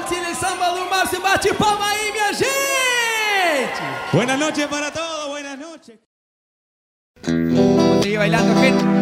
Cine Samba do Márcio, bate palma aí, minha gente! Buenas noches para todos, buenas noches. Vamos a seguir bailando, gente.